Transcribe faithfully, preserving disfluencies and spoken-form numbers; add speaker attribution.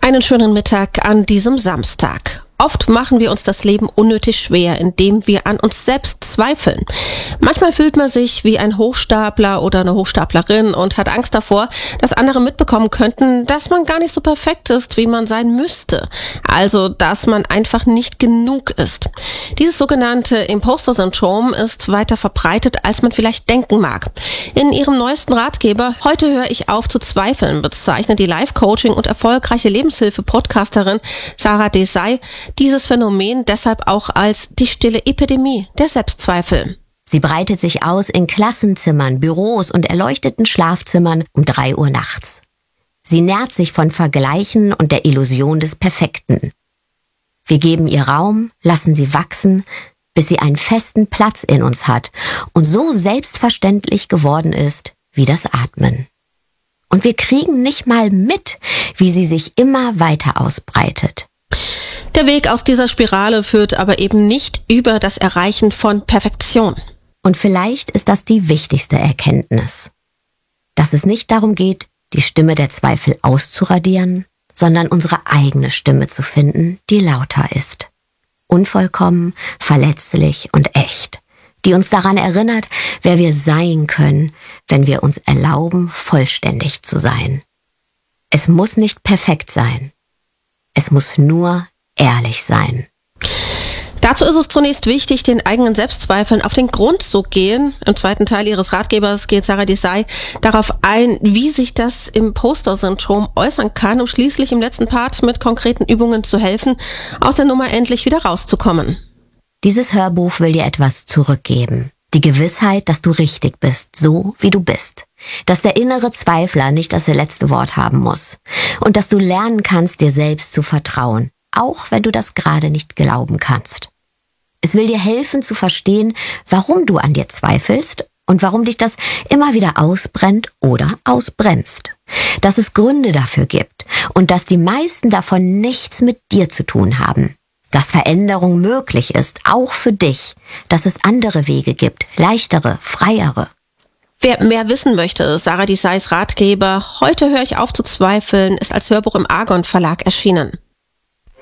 Speaker 1: Einen schönen Mittag an diesem Samstag. Oft machen wir uns das Leben unnötig schwer, indem wir an uns selbst zweifeln. Manchmal fühlt man sich wie ein Hochstapler oder eine Hochstaplerin und hat Angst davor, dass andere mitbekommen könnten, dass man gar nicht so perfekt ist, wie man sein müsste. Also, dass man einfach nicht genug ist. Dieses sogenannte Imposter-Syndrom ist weiter verbreitet, als man vielleicht denken mag. In ihrem neuesten Ratgeber "Heute höre ich auf zu zweifeln" bezeichnet die Life-Coaching und erfolgreiche Lebenshilfe-Podcasterin Sarah Desai dieses Phänomen deshalb auch als die stille Epidemie der Selbstzweifel.
Speaker 2: Sie breitet sich aus in Klassenzimmern, Büros und erleuchteten Schlafzimmern um drei Uhr nachts. Sie nährt sich von Vergleichen und der Illusion des Perfekten. Wir geben ihr Raum, lassen sie wachsen, bis sie einen festen Platz in uns hat und so selbstverständlich geworden ist wie das Atmen. Und wir kriegen nicht mal mit, wie sie sich immer weiter ausbreitet.
Speaker 1: Der Weg aus dieser Spirale führt aber eben nicht über das Erreichen von Perfektion.
Speaker 2: Und vielleicht ist das die wichtigste Erkenntnis. Dass es nicht darum geht, die Stimme der Zweifel auszuradieren, sondern unsere eigene Stimme zu finden, die lauter ist. Unvollkommen, verletzlich und echt. Die uns daran erinnert, wer wir sein können, wenn wir uns erlauben, vollständig zu sein. Es muss nicht perfekt sein. Es muss nur ehrlich sein.
Speaker 1: Dazu ist es zunächst wichtig, den eigenen Selbstzweifeln auf den Grund zu gehen. Im zweiten Teil ihres Ratgebers geht Sarah Desai darauf ein, wie sich das Imposter-Syndrom äußern kann, um schließlich im letzten Part mit konkreten Übungen zu helfen, aus der Nummer endlich wieder rauszukommen.
Speaker 2: Dieses Hörbuch will dir etwas zurückgeben. Die Gewissheit, dass du richtig bist, so wie du bist. Dass der innere Zweifler nicht das letzte Wort haben muss. Und dass du lernen kannst, dir selbst zu vertrauen, auch wenn du das gerade nicht glauben kannst. Es will dir helfen zu verstehen, warum du an dir zweifelst und warum dich das immer wieder ausbrennt oder ausbremst. Dass es Gründe dafür gibt und dass die meisten davon nichts mit dir zu tun haben. Dass Veränderung möglich ist, auch für dich. Dass es andere Wege gibt, leichtere, freiere.
Speaker 1: Wer mehr wissen möchte, Sarah Desais Ratgeber "Heute höre ich auf zu zweifeln" ist als Hörbuch im Argon Verlag erschienen.